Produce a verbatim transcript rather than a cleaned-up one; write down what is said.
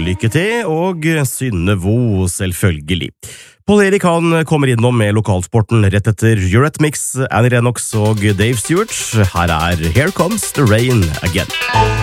lykke til, og Synnevo selvfølgelig. Paul Erik han kommer innom med lokalsporten rett etter Eurythmics, Annie Lennox og Dave Stewart. Her er Here Comes the Rain Again.